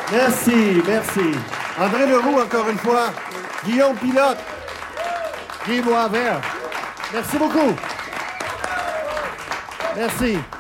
Merci, merci. André Leroux, encore une fois. Guillaume Pilote. Guy Boisvert. Merci beaucoup. Merci.